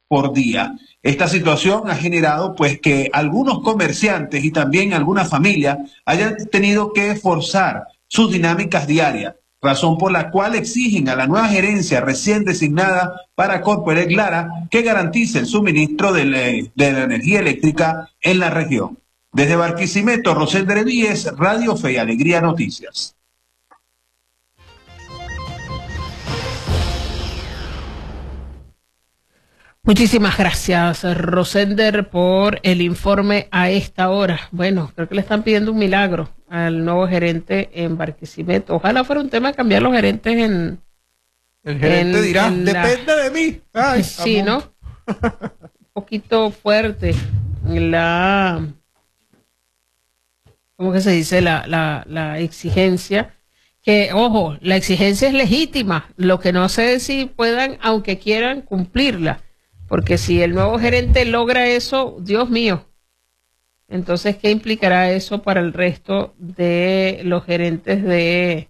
por día. Esta situación ha generado pues que algunos comerciantes y también algunas familias hayan tenido que forzar sus dinámicas diarias, razón por la cual exigen a la nueva gerencia recién designada para Corpoelec Lara que garantice el suministro de la energía eléctrica en la región. Desde Barquisimeto, Rosendo Revíes, Radio Fe y Alegría Noticias. Muchísimas gracias, Rosender, por el informe a esta hora. Bueno, creo que le están pidiendo un milagro al nuevo gerente en Barquisimeto. Ojalá fuera un tema cambiar los gerentes en... El gerente dirá, depende de mí. Ay, sí, ¿no? Un poquito fuerte la... ¿Cómo que se dice? La exigencia. Que, ojo, la exigencia es legítima. Lo que no sé es si puedan, aunque quieran, cumplirla. Porque si el nuevo gerente logra eso, Dios mío, entonces, ¿qué implicará eso para el resto de los gerentes de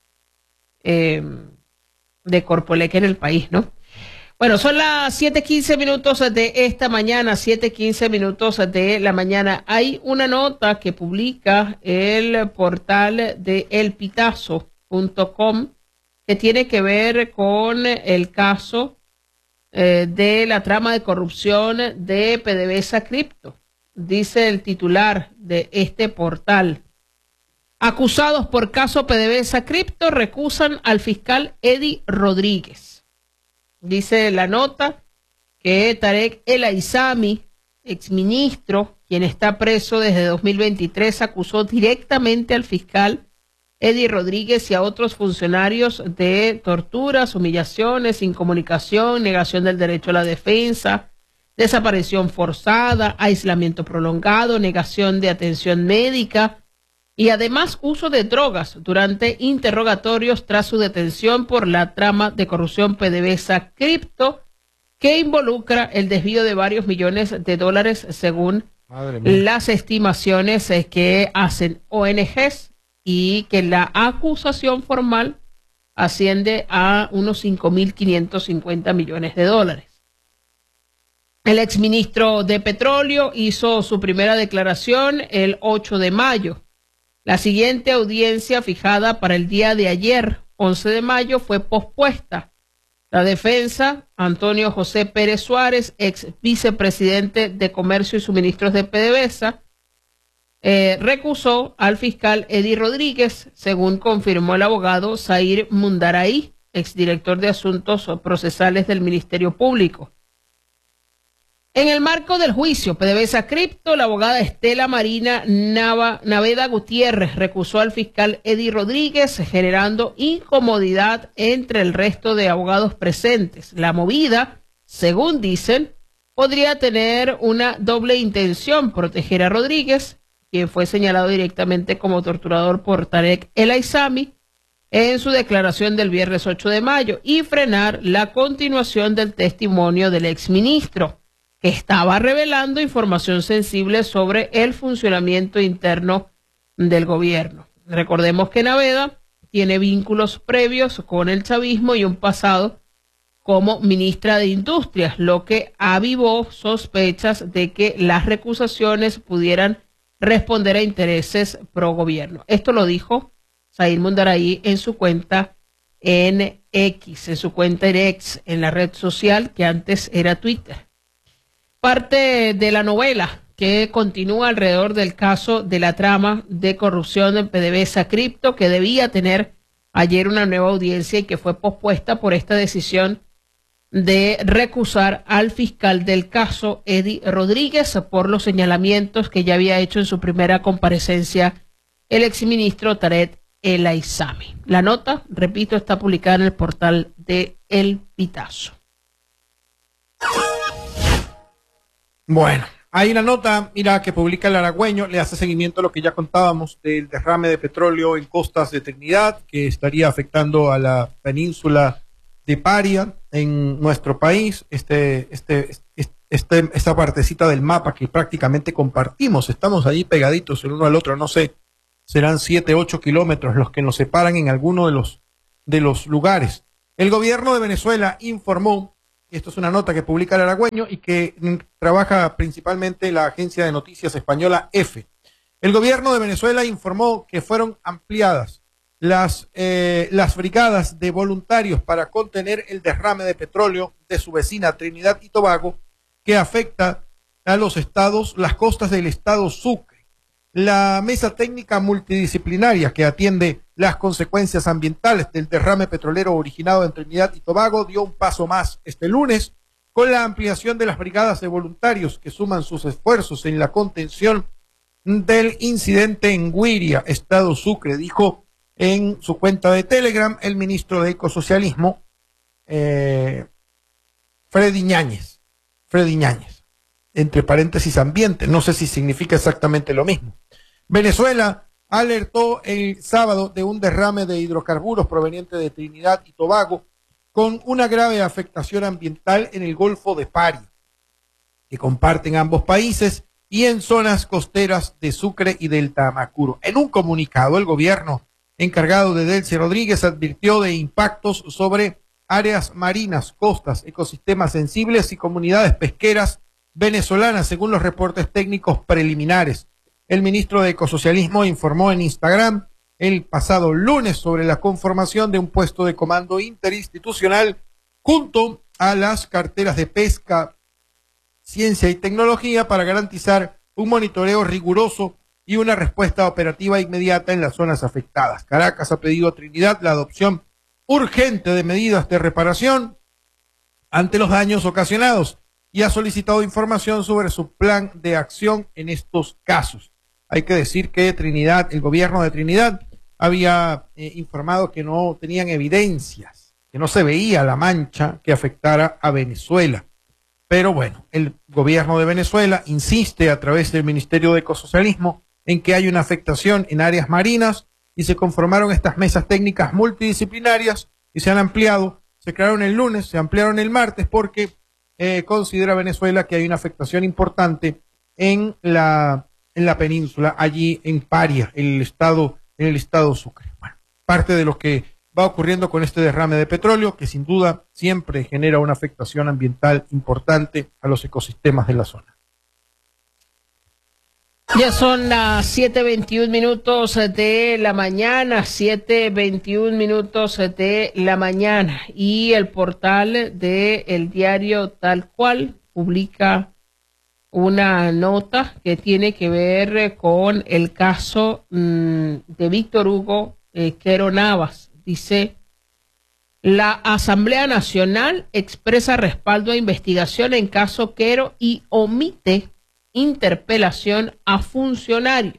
Corpoelec en el país, ¿no? Bueno, son las 7:15 minutos de esta mañana, 7:15 minutos de la mañana. Hay una nota que publica el portal de elpitazo.com que tiene que ver con el caso de la trama de corrupción de PDVSA Cripto. Dice el titular de este portal: acusados por caso PDVSA Cripto recusan al fiscal Eddie Rodríguez. Dice la nota que Tarek El Aizami, exministro, quien está preso desde 2023, acusó directamente al fiscal Eddie Rodríguez y a otros funcionarios de torturas, humillaciones, incomunicación, negación del derecho a la defensa, desaparición forzada, aislamiento prolongado, negación de atención médica y además uso de drogas durante interrogatorios tras su detención por la trama de corrupción PDVSA Cripto, que involucra el desvío de varios millones de dólares según las estimaciones que hacen ONGs, y que la acusación formal asciende a unos 5.550 millones de dólares. El exministro de Petróleo hizo su primera declaración el 8 de mayo. La siguiente audiencia, fijada para el día de ayer, 11 de mayo, fue pospuesta. La defensa, Antonio José Pérez Suárez, ex vicepresidente de Comercio y Suministros de PDVSA, recusó al fiscal Eddie Rodríguez, según confirmó el abogado Zair Mundaray, exdirector de Asuntos Procesales del Ministerio Público. En el marco del juicio PDVSA Cripto, la abogada Estela Marina Naveda Gutiérrez recusó al fiscal Eddie Rodríguez, generando incomodidad entre el resto de abogados presentes. La movida, según dicen, podría tener una doble intención: proteger a Rodríguez, quien fue señalado directamente como torturador por Tarek El Aizami en su declaración del viernes 8 de mayo, y frenar la continuación del testimonio del exministro, que estaba revelando información sensible sobre el funcionamiento interno del gobierno. Recordemos que Naveda tiene vínculos previos con el chavismo y un pasado como ministra de Industrias, lo que avivó sospechas de que las recusaciones pudieran responder a intereses pro gobierno. Esto lo dijo Zair Mundaray en su cuenta en X, en su cuenta en X, en la red social que antes era Twitter. Parte de la novela que continúa alrededor del caso de la trama de corrupción en PDVSA Cripto, que debía tener ayer una nueva audiencia y que fue pospuesta por esta decisión de recusar al fiscal del caso, Eddie Rodríguez, por los señalamientos que ya había hecho en su primera comparecencia el exministro Tarek El Aizami. La nota, repito, está publicada en el portal de El Pitazo. Bueno, hay una nota, mira, que publica el Aragüeño, le hace seguimiento a lo que ya contábamos del derrame de petróleo en costas de Trinidad, que estaría afectando a la península de Paria en nuestro país. Esta partecita del mapa que prácticamente compartimos, estamos ahí pegaditos el uno al otro, no sé, serán 7, 8 kilómetros los que nos separan en alguno de los lugares. El gobierno de Venezuela informó Esto es una nota que publica el Aragüeño y que trabaja principalmente la agencia de noticias española EFE. El gobierno de Venezuela informó que fueron ampliadas las brigadas de voluntarios para contener el derrame de petróleo de su vecina Trinidad y Tobago, que afecta a las costas del estado Sucre. La mesa técnica multidisciplinaria que atiende las consecuencias ambientales del derrame petrolero originado en Trinidad y Tobago dio un paso más este lunes con la ampliación de las brigadas de voluntarios que suman sus esfuerzos en la contención del incidente en Güiria, estado Sucre, dijo en su cuenta de Telegram el ministro de Ecosocialismo, Freddy Ñáñez, entre paréntesis ambiente, no sé si significa exactamente lo mismo. Venezuela alertó el sábado de un derrame de hidrocarburos proveniente de Trinidad y Tobago con una grave afectación ambiental en el Golfo de Paria, que comparten ambos países, y en zonas costeras de Sucre y del Tamacuro. En un comunicado, el gobierno encargado de Delcy Rodríguez advirtió de impactos sobre áreas marinas, costas, ecosistemas sensibles y comunidades pesqueras venezolanas, según los reportes técnicos preliminares. El ministro de Ecosocialismo informó en Instagram el pasado lunes sobre la conformación de un puesto de comando interinstitucional junto a las carteras de pesca, ciencia y tecnología para garantizar un monitoreo riguroso y una respuesta operativa inmediata en las zonas afectadas. Caracas ha pedido a Trinidad la adopción urgente de medidas de reparación ante los daños ocasionados y ha solicitado información sobre su plan de acción en estos casos. Hay que decir que el gobierno de Trinidad había informado que no tenían evidencias, que no se veía la mancha que afectara a Venezuela. Pero bueno, el gobierno de Venezuela insiste a través del Ministerio de Ecosocialismo en que hay una afectación en áreas marinas y se conformaron estas mesas técnicas multidisciplinarias y se han ampliado, se crearon el lunes, se ampliaron el martes porque considera Venezuela que hay una afectación importante en la península, allí en Paria, en el estado Sucre. Bueno, parte de lo que va ocurriendo con este derrame de petróleo, que sin duda siempre genera una afectación ambiental importante a los ecosistemas de la zona. Ya son las 7:21 de la mañana, 7:21 de la mañana, y el portal de El Diario Tal Cual publica una nota que tiene que ver con el caso de Víctor Hugo Quero Navas. Dice: la Asamblea Nacional expresa respaldo a investigación en caso Quero y omite interpelación a funcionarios.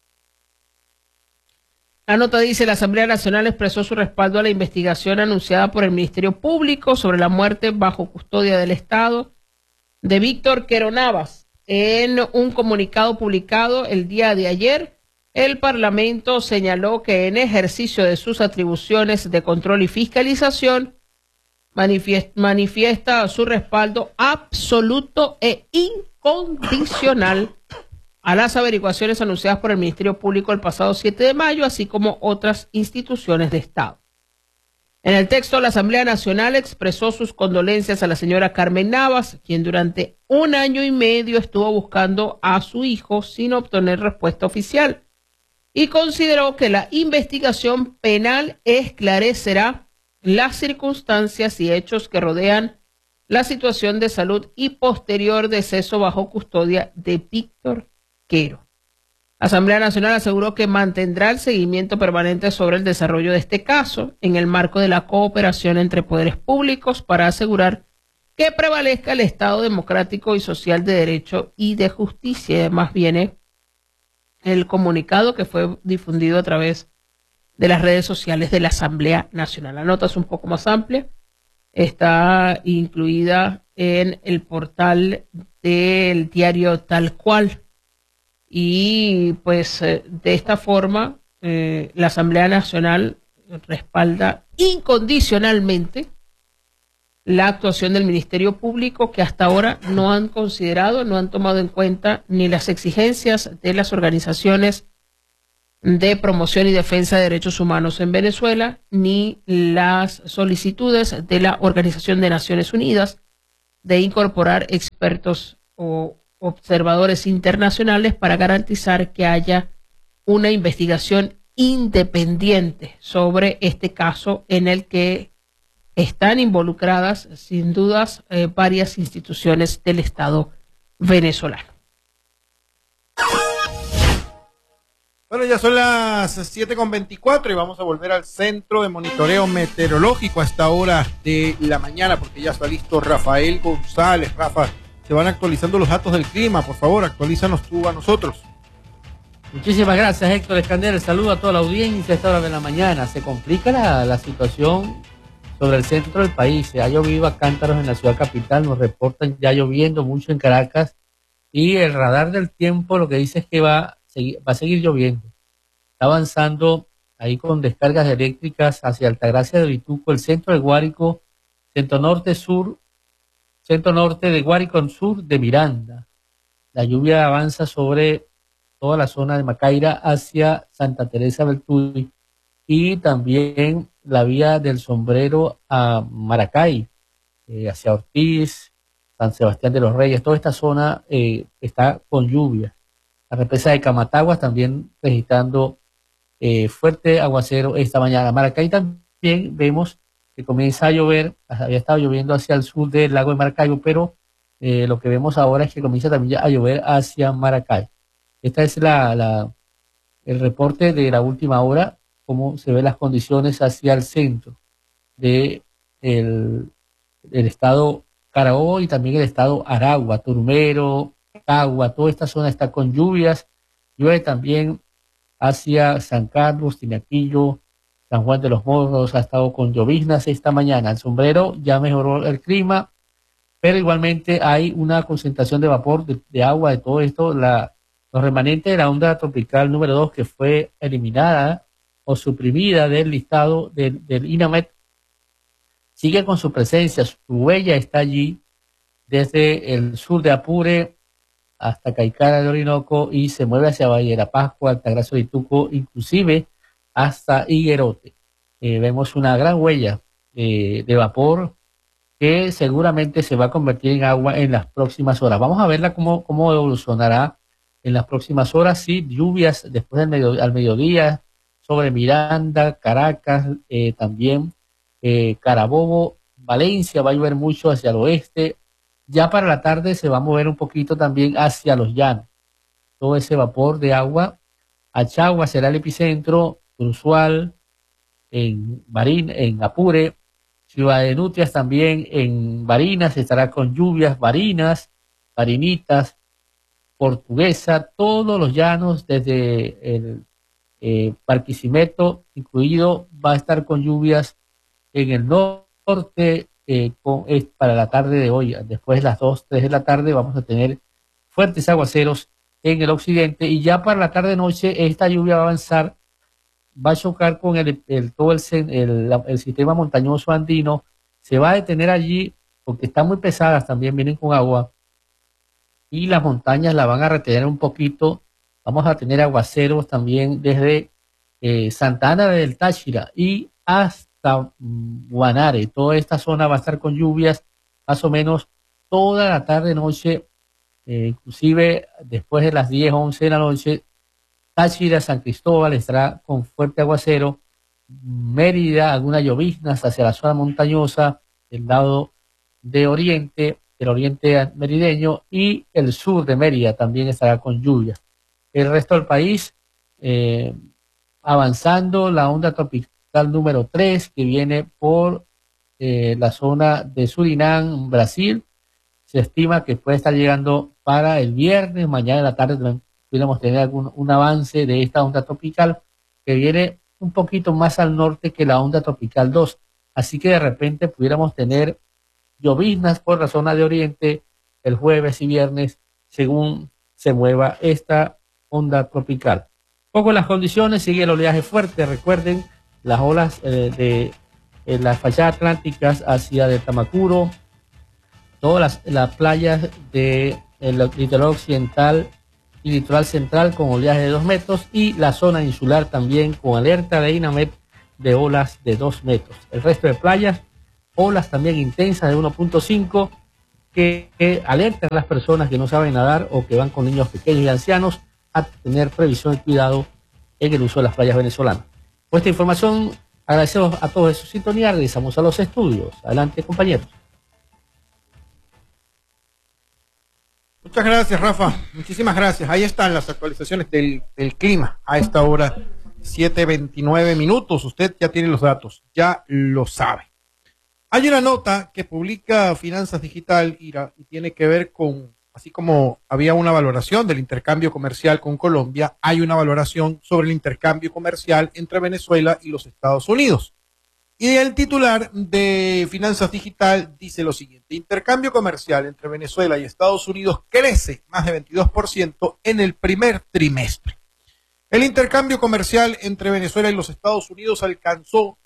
La nota dice: la Asamblea Nacional expresó su respaldo a la investigación anunciada por el Ministerio Público sobre la muerte bajo custodia del Estado de Víctor Quero Navas. En un comunicado publicado el día de ayer, el Parlamento señaló que en ejercicio de sus atribuciones de control y fiscalización manifiesta su respaldo absoluto e incondicional a las averiguaciones anunciadas por el Ministerio Público el pasado 7 de mayo, así como otras instituciones de Estado. En el texto, la Asamblea Nacional expresó sus condolencias a la señora Carmen Navas, quien durante 1 año y medio estuvo buscando a su hijo sin obtener respuesta oficial, y consideró que la investigación penal esclarecerá las circunstancias y hechos que rodean la situación de salud y posterior deceso bajo custodia de Víctor Quero. La Asamblea Nacional aseguró que mantendrá el seguimiento permanente sobre el desarrollo de este caso en el marco de la cooperación entre poderes públicos para asegurar que prevalezca el Estado democrático y social de derecho y de justicia. Y además viene el comunicado que fue difundido a través de las redes sociales de la Asamblea Nacional. La nota es un poco más amplia, está incluida en el portal del Diario Tal Cual. Y pues de esta forma la Asamblea Nacional respalda incondicionalmente la actuación del Ministerio Público, que hasta ahora no han considerado, no han tomado en cuenta ni las exigencias de las organizaciones de promoción y defensa de derechos humanos en Venezuela, ni las solicitudes de la Organización de Naciones Unidas de incorporar expertos o observadores internacionales para garantizar que haya una investigación independiente sobre este caso en el que están involucradas, sin dudas, varias instituciones del Estado venezolano. Bueno, ya son las 7:24 y vamos a volver al centro de monitoreo meteorológico a esta hora de la mañana, porque ya está listo Rafael González. Rafa, se van actualizando los datos del clima, por favor, actualízanos tú a nosotros. Muchísimas gracias, Héctor Escandel. Saludo a toda la audiencia a esta hora de la mañana. Se complica la situación sobre el centro del país. Se ha llovido a cántaros en la ciudad capital, nos reportan ya lloviendo mucho en Caracas, y el radar del tiempo lo que dice es que va a seguir lloviendo. Está avanzando ahí con descargas eléctricas hacia Altagracia de Vituco, el centro de Guárico, centro norte de Guárico, sur de Miranda. La lluvia avanza sobre toda la zona de Macaira hacia Santa Teresa del Tuy, y también la vía del Sombrero a Maracay, hacia Ortiz, San Sebastián de los Reyes. Toda esta zona está con lluvia. La represa de Camataguas también registrando fuerte aguacero esta mañana. Maracay también vemos que comienza a llover. Había estado lloviendo hacia el sur del lago de Maracaibo, pero lo que vemos ahora es que comienza también a llover hacia Maracay. Esta es el reporte de la última hora, cómo se ven las condiciones hacia el centro de el estado Carabobo y también el estado Aragua, Turmero, Agua. Toda esta zona está con lluvias. Llueve también hacia San Carlos, Tinaquillo, San Juan de los Morros. Ha estado con lloviznas esta mañana. El Sombrero ya mejoró el clima, pero igualmente hay una concentración de vapor, de agua, de todo esto. Los remanentes de la onda tropical número 2, que fue eliminada o suprimida del listado del INAMET, sigue con su presencia. Su huella está allí desde el sur de Apure hasta Caicara de Orinoco, y se mueve hacia Valle de la Pascua, Altagracia de Ituco, inclusive hasta Higuerote. Vemos una gran huella de vapor que seguramente se va a convertir en agua en las próximas horas. Vamos a verla cómo evolucionará en las próximas horas. Sí, lluvias después al mediodía sobre Miranda, Caracas, también Carabobo, Valencia va a llover mucho hacia el oeste. Ya para la tarde se va a mover un poquito también hacia los llanos. Todo ese vapor de agua. Achagua será el epicentro, Cruzual, en Apure, Ciudad de Nutrias también en Barinas, estará con lluvias, Barinas, Barinitas, Portuguesa, todos los llanos desde el Barquisimeto incluido, va a estar con lluvias en el norte. Para la tarde de hoy, después de las 2, 3 de la tarde, vamos a tener fuertes aguaceros en el occidente, y ya para la tarde-noche esta lluvia va a avanzar, va a chocar con todo el sistema montañoso andino, se va a detener allí porque están muy pesadas, también vienen con agua, y las montañas la van a retener un poquito. Vamos a tener aguaceros también desde Santa Ana del Táchira y hasta Guanare. Toda esta zona va a estar con lluvias más o menos toda la tarde noche, inclusive después de las 10, 11 de la noche. Táchira, San Cristóbal estará con fuerte aguacero. Mérida, algunas lloviznas hacia la zona montañosa del lado de oriente, el oriente merideño, y el sur de Mérida también estará con lluvias. El resto del país avanzando la onda tropical número 3, que viene por la zona de Surinam, Brasil. Se estima que puede estar llegando para el viernes. Mañana en la tarde pudiéramos tener un avance de esta onda tropical que viene un poquito más al norte que la onda tropical 2. Así que de repente pudiéramos tener lloviznas por la zona de oriente el jueves y viernes, según se mueva esta onda tropical. Poco las condiciones, sigue el oleaje fuerte. Recuerden las olas de las fachadas atlánticas hacia de Tamacuro, todas las playas del litoral occidental y litoral central con oleaje de 2 metros, y la zona insular también con alerta de INAMET de olas de 2 metros. El resto de playas, olas también intensas de 1.5, que alerten a las personas que no saben nadar o que van con niños pequeños y ancianos a tener previsión y cuidado en el uso de las playas venezolanas. Por esta información, agradecemos a todos de su sintonía. Regresamos a los estudios. Adelante, compañeros. Muchas gracias, Rafa. Muchísimas gracias. Ahí están las actualizaciones del clima a esta hora, 7:29 minutos. Usted ya tiene los datos, ya lo sabe. Hay una nota que publica Finanzas Digital, Ira, y tiene que ver con, así como había una valoración del intercambio comercial con Colombia, hay una valoración sobre el intercambio comercial entre Venezuela y los Estados Unidos. Y el titular de Finanzas Digital dice lo siguiente: intercambio comercial entre Venezuela y Estados Unidos crece más de 22% en el primer trimestre. El intercambio comercial entre Venezuela y los Estados Unidos alcanzó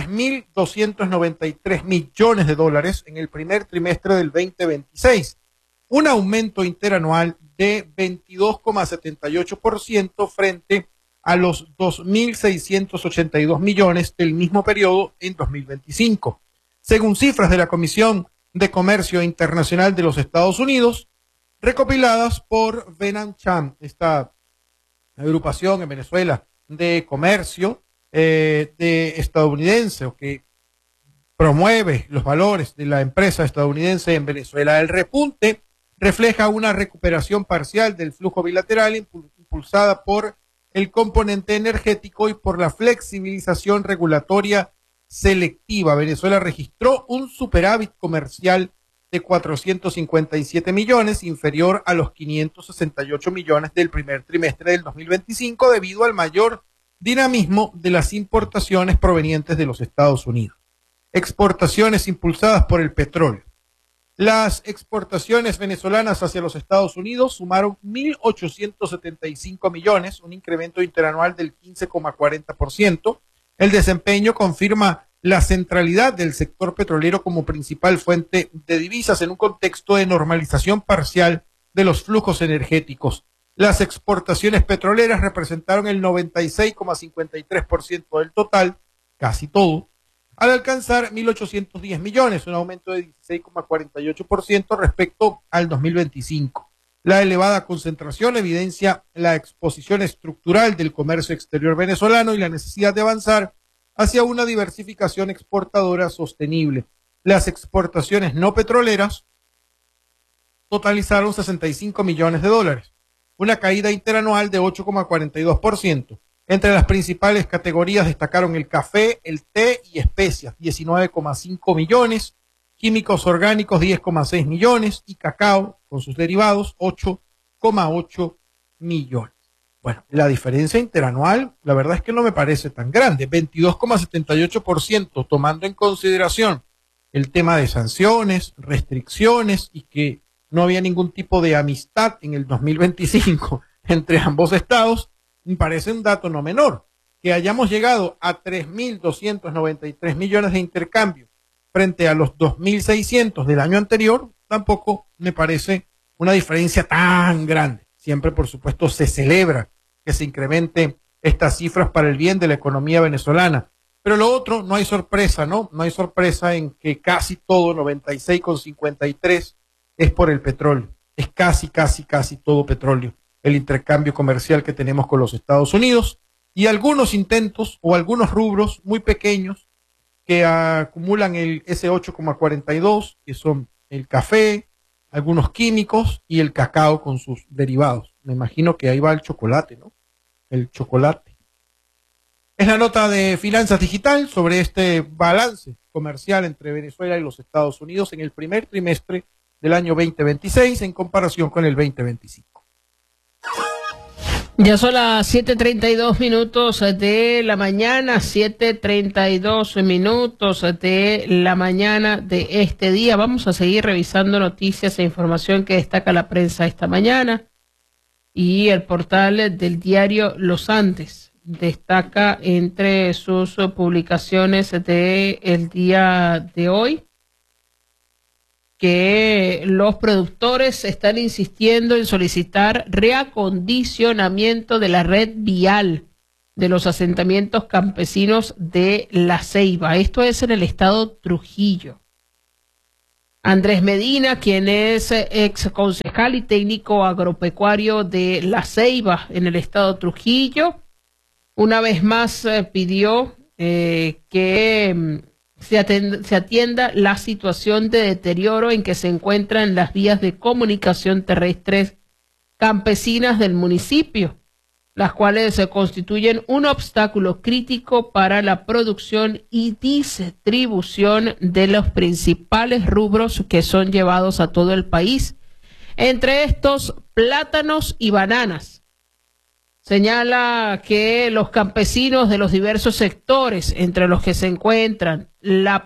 3.293 millones de dólares en el primer trimestre del 2026, un aumento interanual de 22,78% frente a los 2.682 millones del mismo periodo en 2025. Según cifras de la Comisión de Comercio Internacional de los Estados Unidos, recopiladas por Venancham, esta agrupación en Venezuela de comercio de estadounidense, o que promueve los valores de la empresa estadounidense en Venezuela. El repunte refleja una recuperación parcial del flujo bilateral impulsada por el componente energético y por la flexibilización regulatoria selectiva. Venezuela registró un superávit comercial de 457 millones, inferior a los 568 millones del primer trimestre del 2025, debido al mayor dinamismo de las importaciones provenientes de los Estados Unidos. Exportaciones impulsadas por el petróleo. Las exportaciones venezolanas hacia los Estados Unidos sumaron 1.875 millones, un incremento interanual del 15,40%. El desempeño confirma la centralidad del sector petrolero como principal fuente de divisas en un contexto de normalización parcial de los flujos energéticos. Las exportaciones petroleras representaron el 96,53% del total, casi todo, al alcanzar 1.810 millones, un aumento de 16,48% respecto al 2025. La elevada concentración evidencia la exposición estructural del comercio exterior venezolano y la necesidad de avanzar hacia una diversificación exportadora sostenible. Las exportaciones no petroleras totalizaron 65 millones de dólares, una caída interanual de 8,42%. Entre las principales categorías destacaron el café, el té y especias, 19,5 millones, químicos orgánicos, 10,6 millones, y cacao, con sus derivados, 8,8 millones. Bueno, la diferencia interanual, la verdad es que no me parece tan grande, 22,78%, tomando en consideración el tema de sanciones, restricciones, y que no había ningún tipo de amistad en el 2025 entre ambos estados. Me parece un dato no menor. Que hayamos llegado a 3.293 millones de intercambio frente a los 2.600 del año anterior, tampoco me parece una diferencia tan grande. Siempre, por supuesto, se celebra que se incrementen estas cifras para el bien de la economía venezolana. Pero lo otro, no hay sorpresa, ¿no? No hay sorpresa en que casi todo, 96,53, es por el petróleo. Es casi todo petróleo el intercambio comercial que tenemos con los Estados Unidos, y algunos intentos o algunos rubros muy pequeños que acumulan ese 8,42, que son el café, algunos químicos y el cacao con sus derivados. Me imagino que ahí va el chocolate, ¿no? El chocolate. Es la nota de Finanzas Digital sobre este balance comercial entre Venezuela y los Estados Unidos en el primer trimestre del año 2026 en comparación con el 2025. Ya son las 7:32 minutos de la mañana, 7:32 minutos de la mañana de este día. Vamos a seguir revisando noticias e información que destaca la prensa esta mañana. Y el portal del diario Los Andes destaca entre sus publicaciones del día de hoy que los productores están insistiendo en solicitar reacondicionamiento de la red vial de los asentamientos campesinos de La Ceiba. Esto es en el estado Trujillo. Andrés Medina, quien es ex concejal y técnico agropecuario de La Ceiba en el estado Trujillo, una vez más pidió que se atienda la situación de deterioro en que se encuentran las vías de comunicación terrestres campesinas del municipio, las cuales se constituyen un obstáculo crítico para la producción y distribución de los principales rubros que son llevados a todo el país, entre estos plátanos y bananas. Señala que los campesinos de los diversos sectores, entre los que se encuentran la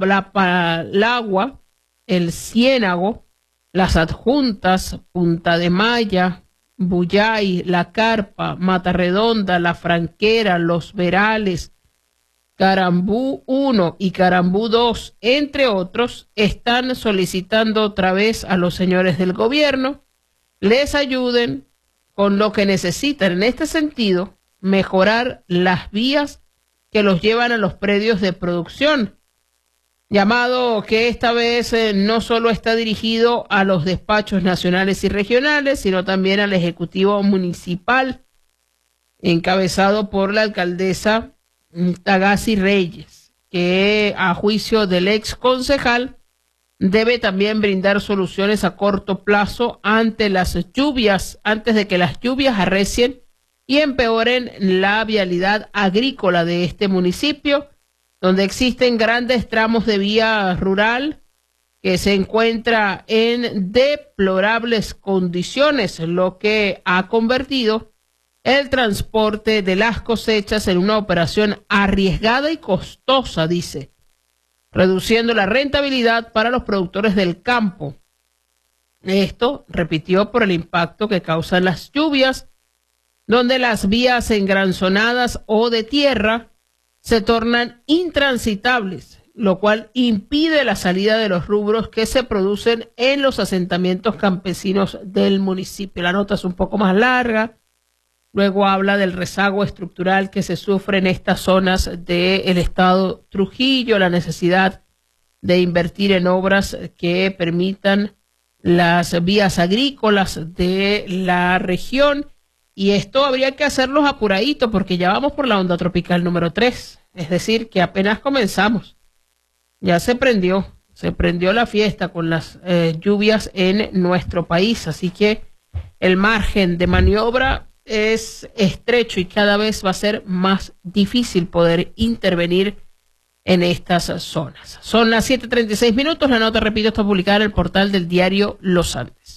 Palagua, el Ciénago, las Adjuntas, Punta de Maya, Buyay, La Carpa, Mata Redonda, La Franquera, Los Verales, Carambú 1 y Carambú 2, entre otros, están solicitando otra vez a los señores del gobierno les ayuden con lo que necesitan. En este sentido, mejorar las vías que los llevan a los predios de producción, llamado que esta vez no solo está dirigido a los despachos nacionales y regionales, sino también al Ejecutivo Municipal, encabezado por la alcaldesa Tagasi Reyes, que a juicio del ex concejal debe también brindar soluciones a corto plazo ante las lluvias, antes de que las lluvias arrecien y empeoren la vialidad agrícola de este municipio, donde existen grandes tramos de vía rural que se encuentra en deplorables condiciones, lo que ha convertido el transporte de las cosechas en una operación arriesgada y costosa, dice, reduciendo la rentabilidad para los productores del campo. Esto, repitió, por el impacto que causan las lluvias, donde las vías engranzonadas o de tierra se tornan intransitables, lo cual impide la salida de los rubros que se producen en los asentamientos campesinos del municipio. La nota es un poco más larga. Luego habla del rezago estructural que se sufre en estas zonas del estado Trujillo, la necesidad de invertir en obras que permitan las vías agrícolas de la región. Y esto habría que hacerlos apuradito porque ya vamos por la onda tropical número 3. Es decir, que apenas comenzamos. Ya se prendió la fiesta con las lluvias en nuestro país. Así que el margen de maniobra es estrecho y cada vez va a ser más difícil poder intervenir en estas zonas. Son las 7:36 minutos. La nota, repito, está publicada en el portal del diario Los Andes.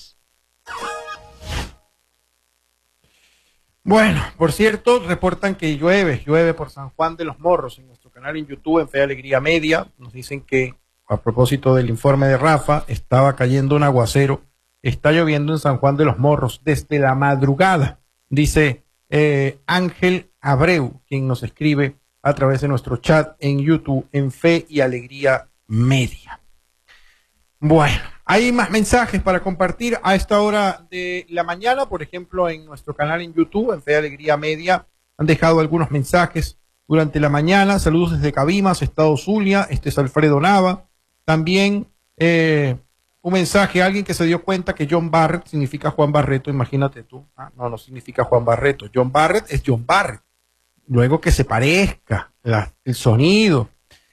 Bueno, por cierto, reportan que llueve por San Juan de los Morros. En nuestro canal en YouTube, en Fe y Alegría Media, nos dicen que, a propósito del informe de Rafa, estaba cayendo un aguacero. Está lloviendo en San Juan de los Morros desde la madrugada, dice Ángel Abreu, quien nos escribe a través de nuestro chat en YouTube, en Fe y Alegría Media. Bueno, hay más mensajes para compartir a esta hora de la mañana. Por ejemplo, en nuestro canal en YouTube, en Fe y Alegría Media, han dejado algunos mensajes durante la mañana. Saludos desde Cabimas, Estado Zulia. Este es Alfredo Nava. También un mensaje, alguien que se dio cuenta que John Barrett significa Juan Barreto. Imagínate tú. No significa Juan Barreto. John Barrett es John Barrett. Luego que se parezca el sonido.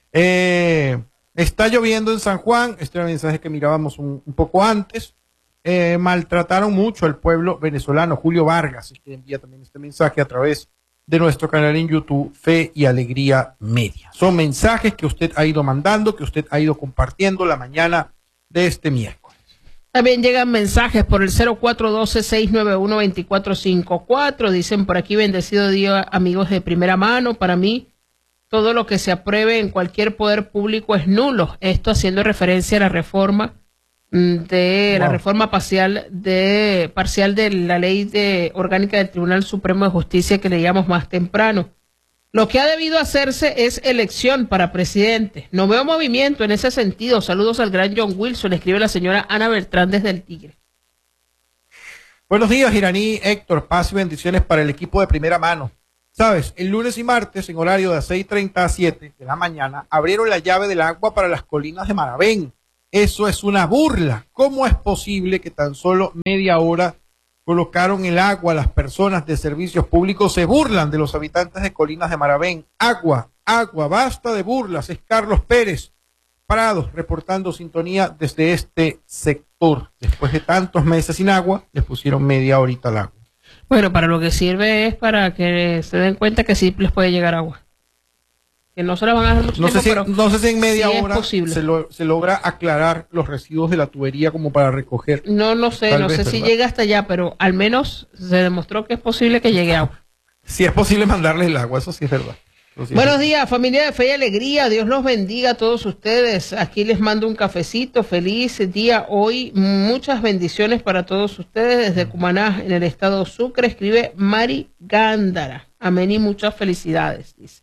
Está lloviendo en San Juan. Este era el mensaje que mirábamos un poco antes. Maltrataron mucho al pueblo venezolano. Julio Vargas envía también este mensaje a través de nuestro canal en YouTube, Fe y Alegría Media. Son mensajes que usted ha ido mandando, que usted ha ido compartiendo la mañana de este miércoles. También llegan mensajes por el 0412-691-2454. Dicen por aquí: bendecido día, amigos de primera mano. Para mí, todo lo que se apruebe en cualquier poder público es nulo. Esto haciendo referencia a la reforma la reforma parcial de la ley orgánica del Tribunal Supremo de Justicia que leíamos más temprano. Lo que ha debido hacerse es elección para presidente. No veo movimiento en ese sentido. Saludos al gran John Wilson, escribe la señora Ana Beltrán desde el Tigre. Buenos días, Iraní, Héctor, paz y bendiciones para el equipo de primera mano. Sabes, el lunes y martes, en horario de 6:30 a 7 de la mañana, abrieron la llave del agua para las colinas de Maravén. Eso es una burla. ¿Cómo es posible que tan solo media hora colocaron el agua? Las personas de servicios públicos se burlan de los habitantes de Colinas de Maravén. Agua, basta de burlas. Es Carlos Pérez Prados reportando sintonía desde este sector. Después de tantos meses sin agua, les pusieron media horita al agua. Bueno, para lo que sirve es para que se den cuenta que sí les puede llegar agua. Que no se la van a dar mucho tiempo, pero no sé si en media sí hora se logra aclarar los residuos de la tubería como para recoger. No sé si llega hasta allá, pero al menos se demostró que es posible que llegue agua. Si es posible mandarles el agua, eso sí es verdad. Buenos días, familia de Fe y Alegría. Dios los bendiga a todos ustedes. Aquí les mando un cafecito. Feliz día hoy. Muchas bendiciones para todos ustedes desde Cumaná, en el estado Sucre. Escribe Mari Gándara. Amén y muchas felicidades, dice.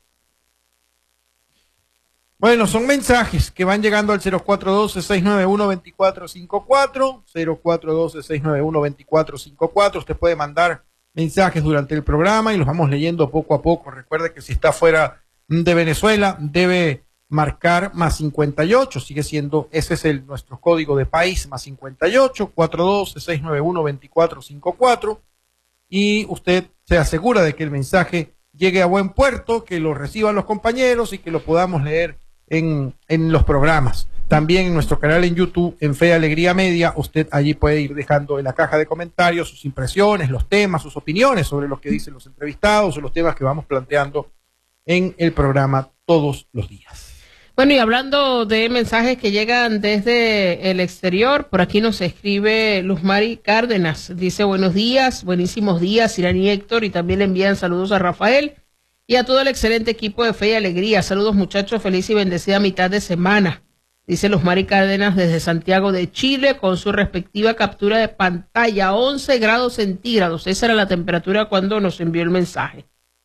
Bueno, son mensajes que van llegando al 0412-691-2454, 0412-691-2454. Usted puede mandar mensajes durante el programa y los vamos leyendo poco a poco. Recuerde que si está fuera de Venezuela debe marcar +58, sigue siendo, ese es nuestro código de país, +58, 412-691-2454, y usted se asegura de que el mensaje llegue a buen puerto, que lo reciban los compañeros y que lo podamos leer en los programas. También en nuestro canal en YouTube, en Fe y Alegría Media, usted allí puede ir dejando en la caja de comentarios sus impresiones, los temas, sus opiniones sobre lo que dicen los entrevistados o los temas que vamos planteando en el programa todos los días. Bueno, y hablando de mensajes que llegan desde el exterior, por aquí nos escribe Luz Mari Cárdenas. Dice, buenos días, buenísimos días, Irán y Héctor, y también le envían saludos a Rafael y a todo el excelente equipo de Fe y Alegría. Saludos, muchachos, feliz y bendecida mitad de semana. Dice Luz Mari Cárdenas desde Santiago de Chile con su respectiva captura de pantalla, 11 grados centígrados. Esa era la temperatura cuando nos envió el mensaje.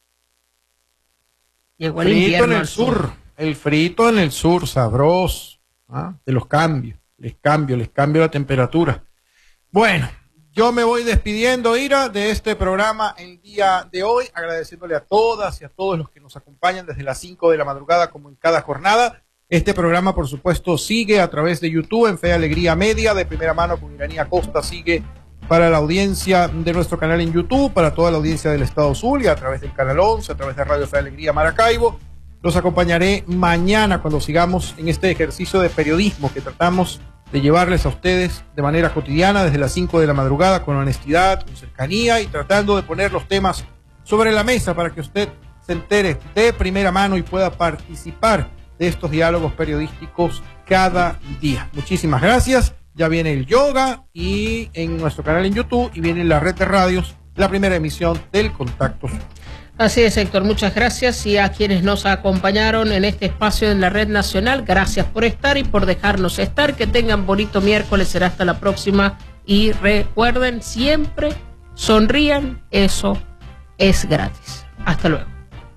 Llegó el invierno al sur. El frito en el sur, sabroso, de los cambios. Les cambio la temperatura. Bueno, yo me voy despidiendo, Ira, de este programa el día de hoy, agradeciéndole a todas y a todos los que nos acompañan desde las 5 de la madrugada como en cada jornada. Este programa, por supuesto, sigue a través de YouTube en Fe y Alegría Media, de primera mano con Iranía Costa, sigue para la audiencia de nuestro canal en YouTube, para toda la audiencia del Estado Zulia, a través del Canal 11, a través de Radio Fe y Alegría Maracaibo. Los acompañaré mañana cuando sigamos en este ejercicio de periodismo que tratamos de llevarles a ustedes de manera cotidiana desde las 5 de la madrugada con honestidad, con cercanía y tratando de poner los temas sobre la mesa para que usted se entere de primera mano y pueda participar de estos diálogos periodísticos cada día. Muchísimas gracias. Ya viene el yoga y en nuestro canal en YouTube y viene en la red de radios la primera emisión del Contacto Sur. Así es, Héctor, muchas gracias, y a quienes nos acompañaron en este espacio en la Red Nacional, gracias por estar y por dejarnos estar. Que tengan bonito miércoles, será hasta la próxima, y recuerden, siempre sonrían, eso es gratis. Hasta luego.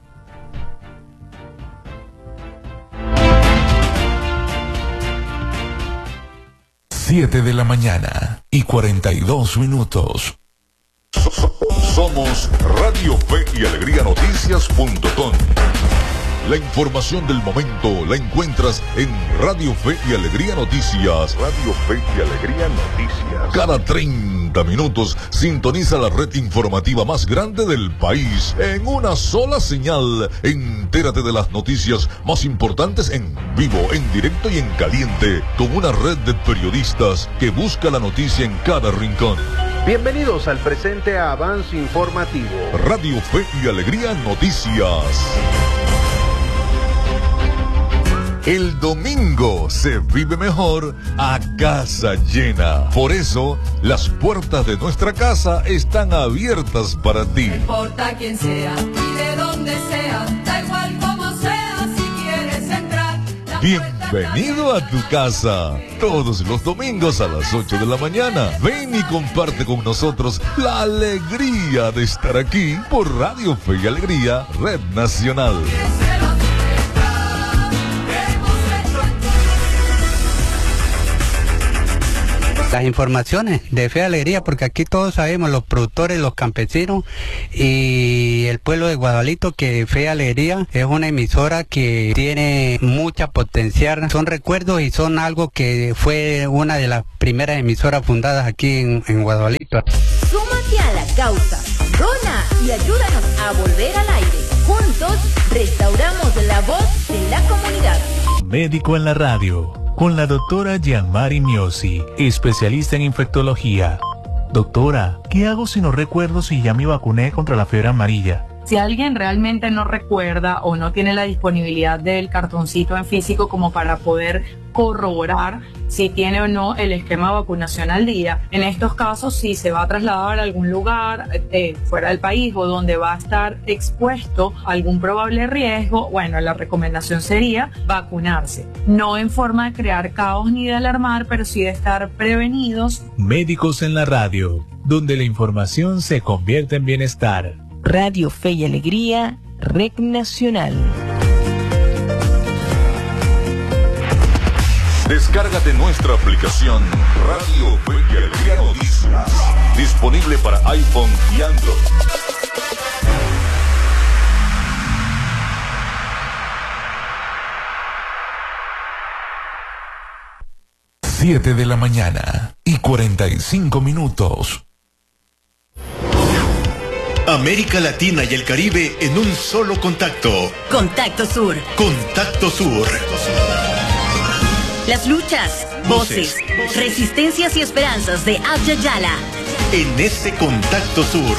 Siete de la mañana y 42 minutos. Somos Radio Fe y Alegría Noticias.com. La información del momento la encuentras en Radio Fe y Alegría Noticias. Radio Fe y Alegría Noticias. Cada 30 minutos sintoniza la red informativa más grande del país en una sola señal. Entérate de las noticias más importantes en vivo, en directo y en caliente, con una red de periodistas que busca la noticia en cada rincón. Bienvenidos al presente avance informativo. Radio Fe y Alegría Noticias. El domingo se vive mejor a casa llena. Por eso, las puertas de nuestra casa están abiertas para ti. No importa quién sea y de dónde sea, da igual como sea, si quieres entrar. Bienvenido a tu casa. Todos los domingos a las 8 de la mañana. Ven y comparte con nosotros la alegría de estar aquí por Radio Fe y Alegría, Red Nacional. Las informaciones de Fe y Alegría, porque aquí todos sabemos, los productores, los campesinos y el pueblo de Guadalito, que Fe y Alegría es una emisora que tiene mucha potencial. Son recuerdos y son algo que fue una de las primeras emisoras fundadas aquí en Guadalito. Súmate a la causa, dona y ayúdanos a volver al aire. Juntos restauramos la voz de la comunidad. Médico en la radio, con la doctora Gianmari Miosi, especialista en infectología. Doctora, ¿qué hago si no recuerdo si ya me vacuné contra la fiebre amarilla? Si alguien realmente no recuerda o no tiene la disponibilidad del cartoncito en físico como para poder corroborar si tiene o no el esquema de vacunación al día, en estos casos, si se va a trasladar a algún lugar fuera del país o donde va a estar expuesto a algún probable riesgo, bueno, la recomendación sería vacunarse. No en forma de crear caos ni de alarmar, pero sí de estar prevenidos. Médicos en la radio, donde la información se convierte en bienestar. Radio Fe y Alegría, Red Nacional. Descárgate nuestra aplicación Radio Fe y Alegría Noticias, disponible para iPhone y Android. Siete de la mañana y 45 minutos. América Latina y el Caribe en un solo contacto. Contacto Sur. Contacto Sur. Las luchas, voces, resistencias y esperanzas de Abya Yala. En este Contacto Sur.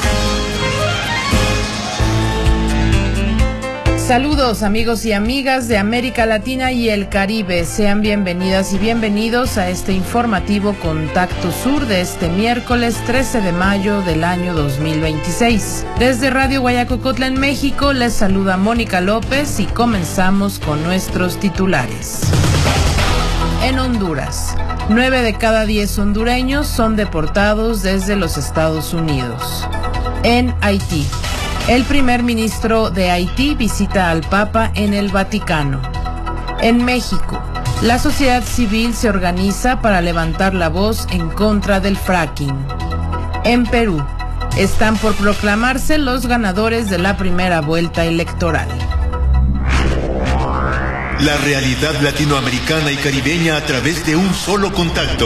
Saludos amigos y amigas de América Latina y el Caribe. Sean bienvenidas y bienvenidos a este informativo Contacto Sur de este miércoles 13 de mayo del año 2026. Desde Radio Guayacocotla en México les saluda Mónica López y comenzamos con nuestros titulares. En Honduras, 9 de cada 10 hondureños son deportados desde los Estados Unidos. En Haití, el primer ministro de Haití visita al Papa en el Vaticano. En México, la sociedad civil se organiza para levantar la voz en contra del fracking. En Perú, están por proclamarse los ganadores de la primera vuelta electoral. La realidad latinoamericana y caribeña a través de un solo contacto.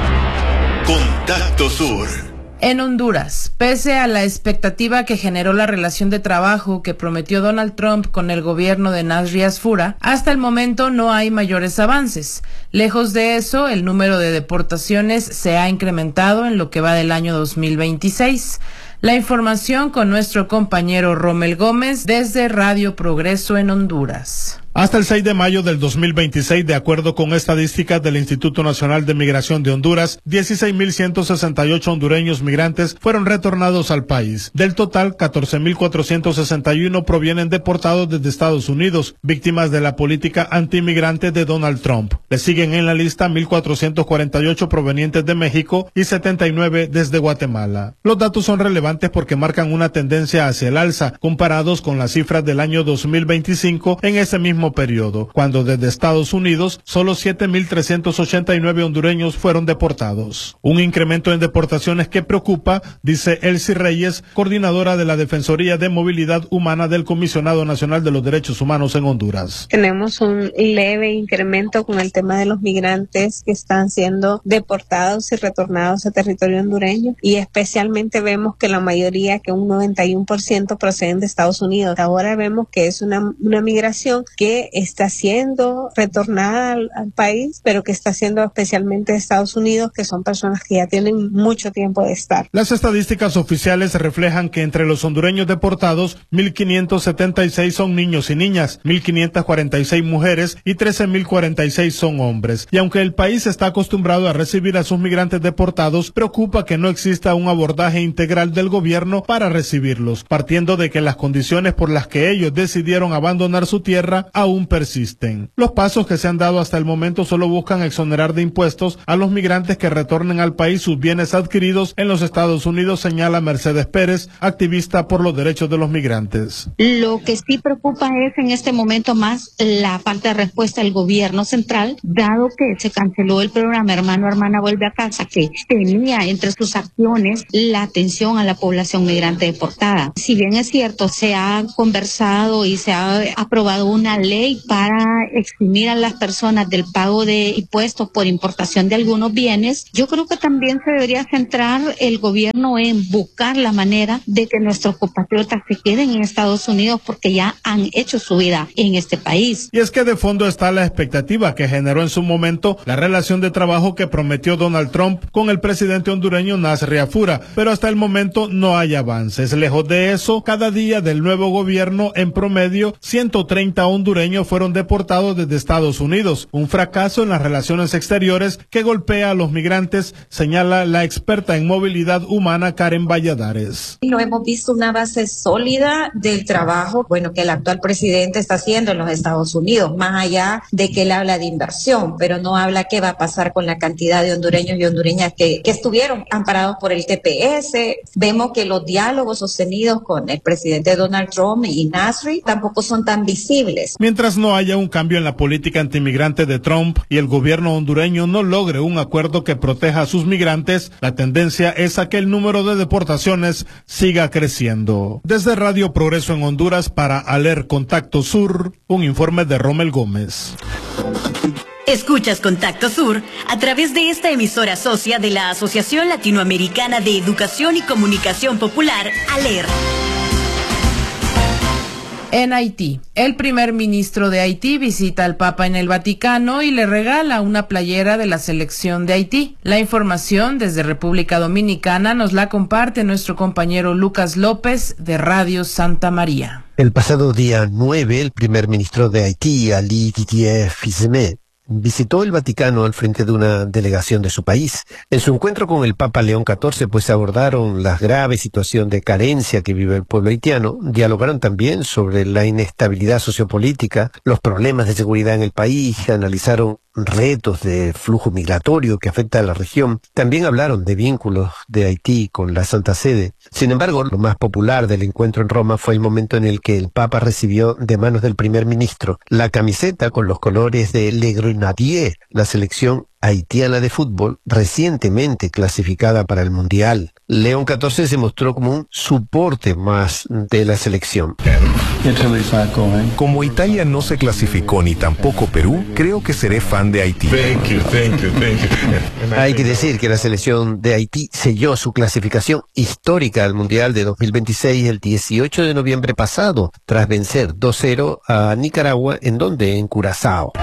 Contacto Sur. En Honduras, pese a la expectativa que generó la relación de trabajo que prometió Donald Trump con el gobierno de Nasri Asfura, hasta el momento no hay mayores avances. Lejos de eso, el número de deportaciones se ha incrementado en lo que va del año 2026. La información con nuestro compañero Rommel Gómez desde Radio Progreso en Honduras. Hasta el 6 de mayo del 2026, de acuerdo con estadísticas del Instituto Nacional de Migración de Honduras, 16.168 hondureños migrantes fueron retornados al país. Del total, 14.461 provienen deportados desde Estados Unidos, víctimas de la política antimigrante de Donald Trump. Le siguen en la lista 1.448 provenientes de México y 79 desde Guatemala. Los datos son relevantes porque marcan una tendencia hacia el alza, comparados con las cifras del año 2025 en ese mismo periodo, cuando desde Estados Unidos solo 7.389 hondureños fueron deportados. Un incremento en deportaciones que preocupa, dice Elsie Reyes, coordinadora de la Defensoría de Movilidad Humana del Comisionado Nacional de los Derechos Humanos en Honduras. Tenemos un leve incremento con el tema de los migrantes que están siendo deportados y retornados a territorio hondureño, y especialmente vemos que la mayoría, que un 91% proceden de Estados Unidos. Ahora vemos que es una migración que está siendo retornada al país, pero que está siendo especialmente de Estados Unidos, que son personas que ya tienen mucho tiempo de estar. Las estadísticas oficiales reflejan que entre los hondureños deportados, 1.576 son niños y niñas, 1.546 mujeres y 13.046 son hombres. Y aunque el país está acostumbrado a recibir a sus migrantes deportados, preocupa que no exista un abordaje integral del gobierno para recibirlos, partiendo de que las condiciones por las que ellos decidieron abandonar su tierra aún persisten. Los pasos que se han dado hasta el momento solo buscan exonerar de impuestos a los migrantes que retornen al país sus bienes adquiridos en los Estados Unidos, señala Mercedes Pérez, activista por los derechos de los migrantes. Lo que sí preocupa es en este momento más la falta de respuesta del gobierno central, dado que se canceló el programa Hermano Hermana Vuelve a Casa, que tenía entre sus acciones la atención a la población migrante deportada. Si bien es cierto, se ha conversado y se ha aprobado una ley para eximir a las personas del pago de impuestos por importación de algunos bienes, yo creo que también se debería centrar el gobierno en buscar la manera de que nuestros compatriotas se queden en Estados Unidos porque ya han hecho su vida en este país. Y es que de fondo está la expectativa que generó en su momento la relación de trabajo que prometió Donald Trump con el presidente hondureño Nasri Afura, pero hasta el momento no hay avances. Lejos de eso, cada día del nuevo gobierno, en promedio, 130 hondureños fueron deportados desde Estados Unidos, un fracaso en las relaciones exteriores que golpea a los migrantes, señala la experta en movilidad humana Karen Valladares. No hemos visto una base sólida del trabajo, que el actual presidente está haciendo en los Estados Unidos, más allá de que él habla de inversión, pero no habla qué va a pasar con la cantidad de hondureños y hondureñas que estuvieron amparados por el TPS. Vemos que los diálogos sostenidos con el presidente Donald Trump y Nasri tampoco son tan visibles. Mientras no haya un cambio en la política antimigrante de Trump y el gobierno hondureño no logre un acuerdo que proteja a sus migrantes, la tendencia es a que el número de deportaciones siga creciendo. Desde Radio Progreso en Honduras para Aler Contacto Sur, un informe de Rommel Gómez. Escuchas Contacto Sur a través de esta emisora socia de la Asociación Latinoamericana de Educación y Comunicación Popular, ALER. En Haití, el primer ministro de Haití visita al Papa en el Vaticano y le regala una playera de la selección de Haití. La información desde República Dominicana nos la comparte nuestro compañero Lucas López de Radio Santa María. El pasado día 9, el primer ministro de Haití, Ali Didier Fils-Aimé, visitó el Vaticano al frente de una delegación de su país. En su encuentro con el Papa León XIV, pues abordaron la grave situación de carencia que vive el pueblo haitiano, dialogaron también sobre la inestabilidad sociopolítica, los problemas de seguridad en el país, analizaron retos de flujo migratorio que afecta a la región. También hablaron de vínculos de Haití con la Santa Sede. Sin embargo, lo más popular del encuentro en Roma fue el momento en el que el Papa recibió de manos del primer ministro la camiseta con los colores de Le Grenadier, la selección haitiana de fútbol recientemente clasificada para el Mundial. León XIV se mostró como un soporte más de la selección. Como Italia no se clasificó ni tampoco Perú, creo que seré fan de Haití. Hay que decir que la selección de Haití selló su clasificación histórica al Mundial de 2026 el 18 de noviembre pasado, tras vencer 2-0 a Nicaragua, en Curazao.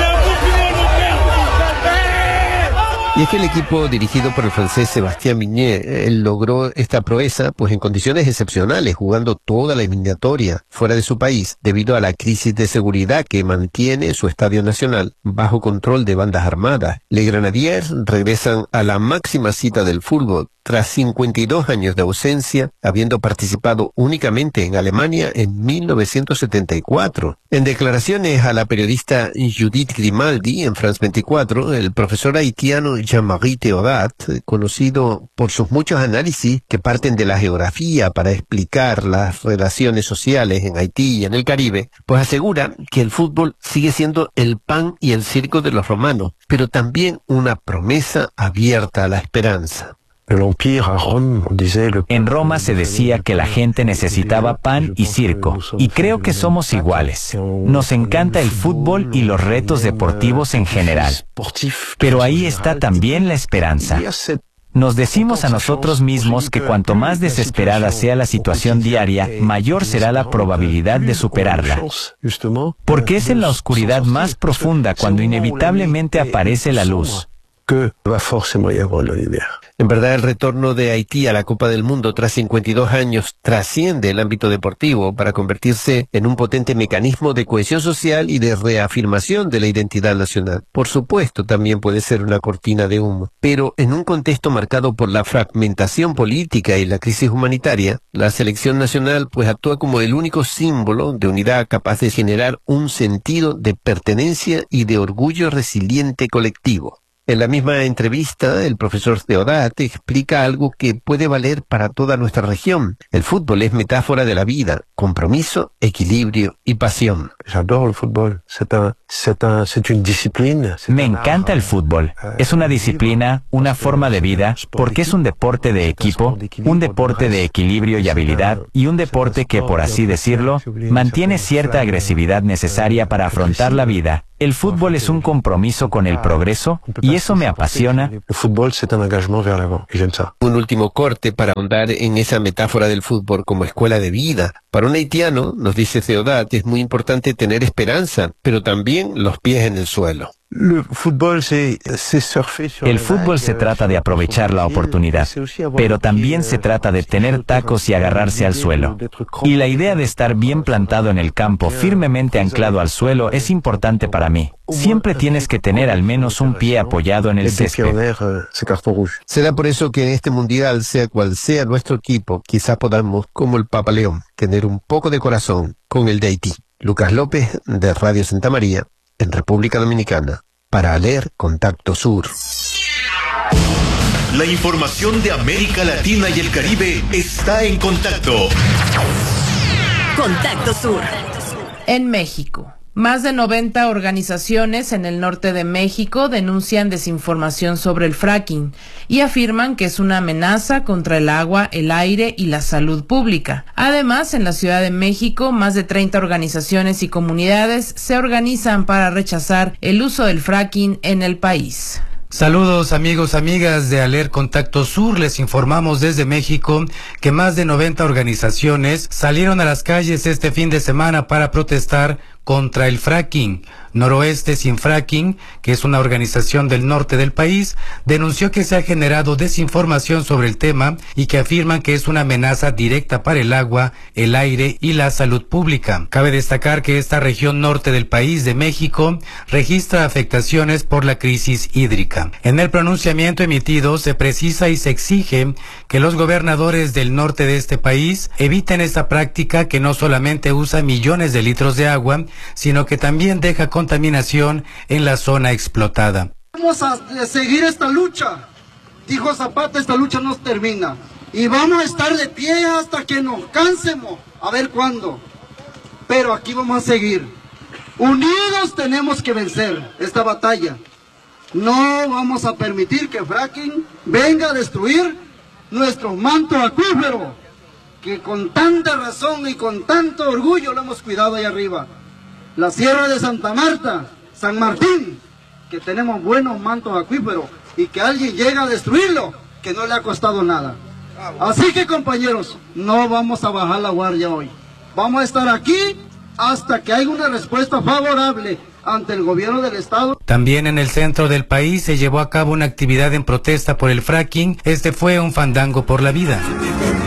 Y es que el equipo dirigido por el francés Sébastien Mignet logró esta proeza pues en condiciones excepcionales, jugando toda la eliminatoria fuera de su país debido a la crisis de seguridad que mantiene su estadio nacional bajo control de bandas armadas. Les Grenadiers regresan a la máxima cita del fútbol tras 52 años de ausencia, habiendo participado únicamente en Alemania en 1974. En declaraciones a la periodista Judith Grimaldi en France 24, el profesor haitiano Jean-Marie Theodat, conocido por sus muchos análisis que parten de la geografía para explicar las relaciones sociales en Haití y en el Caribe, pues asegura que el fútbol sigue siendo el pan y el circo de los romanos, pero también una promesa abierta a la esperanza. En Roma se decía que la gente necesitaba pan y circo, y creo que somos iguales. Nos encanta el fútbol y los retos deportivos en general. Pero ahí está también la esperanza. Nos decimos a nosotros mismos que cuanto más desesperada sea la situación diaria, mayor será la probabilidad de superarla. Porque es en la oscuridad más profunda cuando inevitablemente aparece la luz. que va forcément y avoir l'année dernière. En verdad, el retorno de Haití a la Copa del Mundo tras 52 años trasciende el ámbito deportivo para convertirse en un potente mecanismo de cohesión social y de reafirmación de la identidad nacional. Por supuesto, también puede ser una cortina de humo, pero en un contexto marcado por la fragmentación política y la crisis humanitaria, la selección nacional pues actúa como el único símbolo de unidad capaz de generar un sentido de pertenencia y de orgullo resiliente colectivo. En la misma entrevista, el profesor Theodat explica algo que puede valer para toda nuestra región. El fútbol es metáfora de la vida, compromiso, equilibrio y pasión. J'adore le football. C'est une discipline. Me encanta el fútbol. Es una disciplina, una forma de vida, porque es un deporte de equipo, un deporte de equilibrio y habilidad, y un deporte que, por así decirlo, mantiene cierta agresividad necesaria para afrontar la vida. El fútbol es un compromiso con el progreso, y eso me apasiona. El fútbol c'est un engagement vers l'avant, y j'aime ça. Un último corte para ahondar en esa metáfora del fútbol como escuela de vida. Para un haitiano, nos dice Theodat, es muy importante tener esperanza, pero también los pies en el suelo. El fútbol se trata de aprovechar la oportunidad, pero también se trata de tener tacos y agarrarse al suelo. Y la idea de estar bien plantado en el campo, firmemente anclado al suelo, es importante para mí. Siempre tienes que tener al menos un pie apoyado en el césped. Será por eso que en este mundial, sea cual sea nuestro equipo, quizás podamos, como el Papa León, tener un poco de corazón con el de Haití. Lucas López, de Radio Santa María, en República Dominicana, para leer Contacto Sur. La información de América Latina y el Caribe está en Contacto. Contacto Sur. En México, más de 90 organizaciones en el norte de México denuncian desinformación sobre el fracking y afirman que es una amenaza contra el agua, el aire y la salud pública. Además, en la Ciudad de México, más de 30 organizaciones y comunidades se organizan para rechazar el uso del fracking en el país. Saludos amigos, amigas de Aler Contacto Sur, les informamos desde México que más de 90 organizaciones salieron a las calles este fin de semana para protestar contra el fracking. Noroeste Sin Fracking, que es una organización del norte del país, denunció que se ha generado desinformación sobre el tema y que afirman que es una amenaza directa para el agua, el aire y la salud pública. Cabe destacar que esta región norte del país de México registra afectaciones por la crisis hídrica. En el pronunciamiento emitido se precisa y se exige que los gobernadores del norte de este país eviten esta práctica que no solamente usa millones de litros de agua, sino que también deja contaminación en la zona explotada. Vamos a seguir esta lucha, dijo Zapata, esta lucha no termina y vamos a estar de pie hasta que nos cansemos, a ver cuándo, pero aquí vamos a seguir. Unidos tenemos que vencer esta batalla. No vamos a permitir que fracking venga a destruir nuestros mantos acuíferos, que con tanta razón y con tanto orgullo lo hemos cuidado ahí arriba. La Sierra de Santa Marta, San Martín, que tenemos buenos mantos acuíferos, y que alguien llega a destruirlo, que no le ha costado nada. Así que compañeros, no vamos a bajar la guardia hoy. Vamos a estar aquí hasta que haya una respuesta favorable ante el gobierno del estado. También en el centro del país se llevó a cabo una actividad en protesta por el fracking. Este fue un fandango por la vida.